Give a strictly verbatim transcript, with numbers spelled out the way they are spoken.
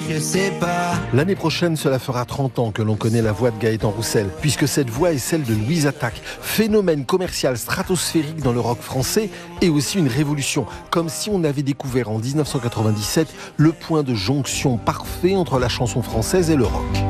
je sais pas. L'année prochaine, cela fera trente ans que l'on connaît la voix de Gaëtan Roussel, puisque cette voix est celle de Louise Attaque, phénomène commercial stratosphérique dans le rock français et aussi une révolution, comme si on avait découvert en dix-neuf cent quatre-vingt-dix-sept le point de jonction parfait entre la chanson française et le rock.